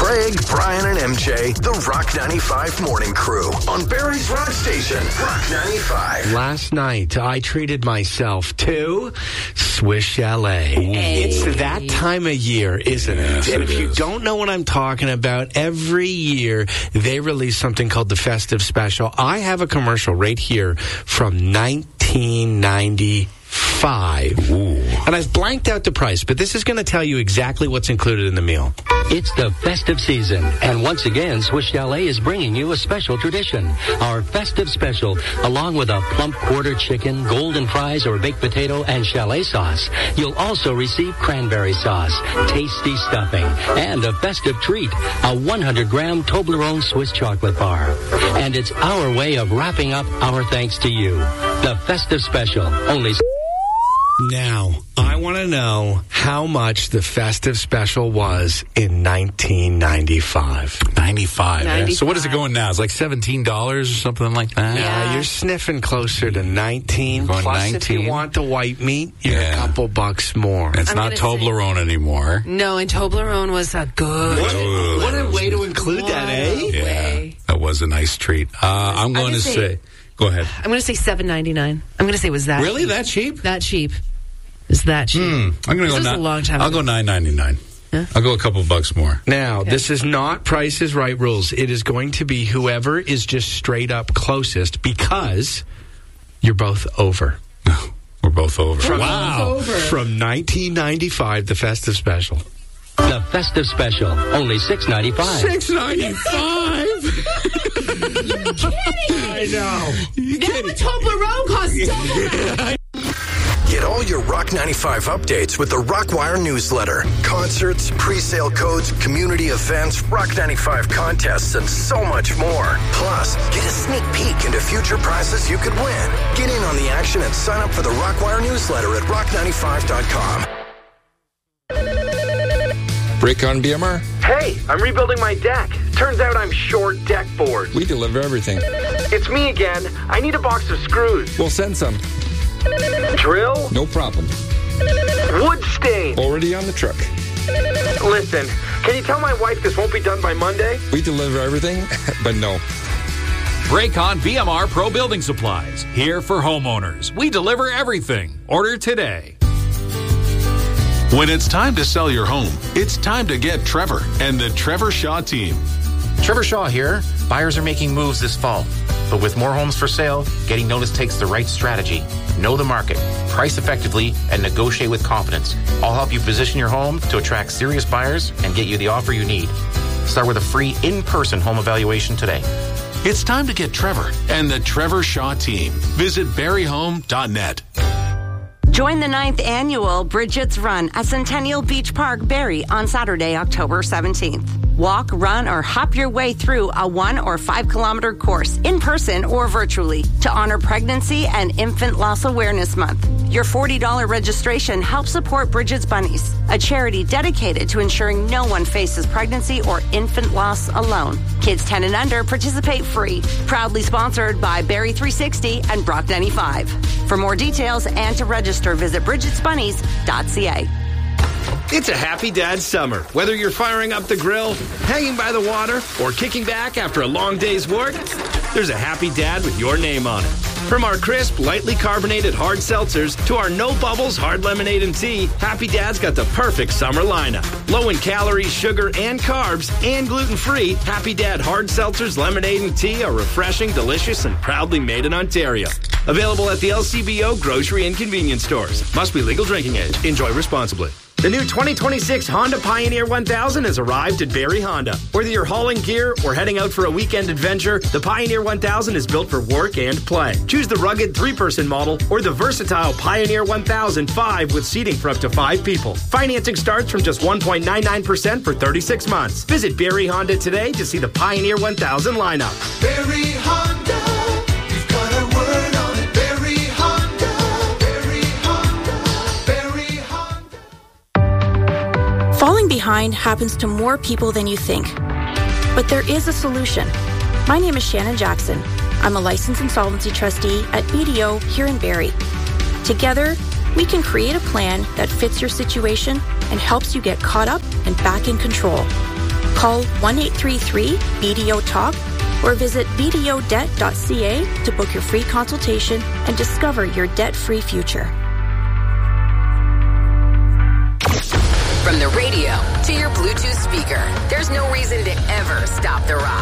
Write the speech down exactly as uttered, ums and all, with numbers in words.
Greg, Brian, and M J, the Rock ninety-five Morning Crew on Barrie's Rock Station, Rock ninety-five. Last night, I treated myself to Swiss Chalet. Hey. It's that time of year, isn't yes, it? And it if is. you don't know what I'm talking about, every year they release something called the Festive Special. I have a commercial right here from nineteen ninety-five. Ooh. And I've blanked out the price, but this is going to tell you exactly what's included in the meal. It's the festive season, and once again, Swiss Chalet is bringing you a special tradition. Our festive special, along with a plump quarter chicken, golden fries or baked potato, and chalet sauce. You'll also receive cranberry sauce, tasty stuffing, and a festive treat, a one hundred gram Toblerone Swiss chocolate bar. And it's our way of wrapping up our thanks to you. The festive special, only... Now, I want to know how much the Festive Special was in nineteen ninety-five. ninety-five. Yeah. ninety-five. So what is it going now? It's like seventeen dollars or something like that? Yeah, Yeah. you're sniffing closer to nineteen. Going Plus, if nineteen. you want the white meat, you're Yeah. a couple bucks more. It's I'm not gonna say- Toblerone anymore. No, and Toblerone was a good Ugh. What a way to include that, eh? Wild Yeah, way. that was a nice treat. Uh, I'm going gonna to say- say, go ahead. I'm going to say seven ninety-nine. I'm going to say it was that Really, cheap. that cheap? That cheap. Is that cheap? Hmm. I'm going to This go. was ni- a long time I'll ago. go nine ninety-nine. Yeah. I'll go a couple bucks more. Now, Okay. this is not Price is Right rules. It is going to be whoever is just straight up closest because you're both over. We're both over. From, Wow. From nineteen ninety-five, the Festive Special. The festive special, only six ninety-five. six ninety-five. I know. Now the Toblerone costs double. Get all your Rock ninety-five updates with the Rockwire newsletter. Concerts, pre-sale codes, community events, Rock ninety-five contests, and so much more. Plus, get a sneak peek into future prizes you could win. Get in on the action and sign up for the Rockwire newsletter at rock ninety-five dot com. Break on B M R? Hey, I'm rebuilding my deck. Turns out I'm short deck boards. We deliver everything. It's me again. I need a box of screws. We'll send some. Drill? No problem. Wood stain. Already on the truck. Listen, can you tell my wife this won't be done by Monday? We deliver everything, but no. Break on B M R Pro Building Supplies. Here for homeowners. We deliver everything. Order today. When it's time to sell your home, it's time to get Trevor and the Trevor Shaw team. Trevor Shaw here. Buyers are making moves this fall. But with more homes for sale, getting noticed takes the right strategy. Know the market, price effectively, and negotiate with confidence. I'll help you position your home to attract serious buyers and get you the offer you need. Start with a free in-person home evaluation today. It's time to get Trevor and the Trevor Shaw team. Visit barrie home dot net. Join the ninth annual Bridget's Run at Centennial Beach Park, Barrie on Saturday, October seventeenth. Walk, run, or hop your way through a one or five kilometer course in person or virtually to honor Pregnancy and Infant Loss Awareness Month. Your forty dollars registration helps support Bridget's Bunnies, a charity dedicated to ensuring no one faces pregnancy or infant loss alone. Kids ten and under participate free. Proudly sponsored by Barrie three sixty and Brock ninety-five. For more details and to register, visit bridgets bunnies dot c a. It's a happy dad summer. Whether you're firing up the grill, hanging by the water, or kicking back after a long day's work, there's a happy dad with your name on it. From our crisp, lightly carbonated hard seltzers to our no bubbles hard lemonade and tea, Happy Dad's got the perfect summer lineup. Low in calories, sugar, and carbs, and gluten-free, Happy Dad hard seltzers, lemonade, and tea are refreshing, delicious, and proudly made in Ontario. Available at the L C B O grocery and convenience stores. Must be legal drinking age. Enjoy responsibly. The new twenty twenty-six Honda Pioneer one thousand has arrived at Barrie Honda. Whether you're hauling gear or heading out for a weekend adventure, the Pioneer one thousand is built for work and play. Choose the rugged three-person model or the versatile Pioneer one thousand five with seating for up to five people. Financing starts from just one point nine nine percent for thirty-six months. Visit Barrie Honda today to see the Pioneer one thousand lineup. Barrie Honda, you've got a word on it. Barrie Honda, Barrie Honda, Barrie Honda. Falling behind happens to more people than you think. But there is a solution. My name is Shannon Jackson. I'm a licensed insolvency trustee at B D O here in Barrie. Together, we can create a plan that fits your situation and helps you get caught up and back in control. Call one eight three three B D O talk or visit b d o debt dot c a to book your free consultation and discover your debt-free future. From the radio to your Bluetooth speaker, there's no reason to ever stop the rock.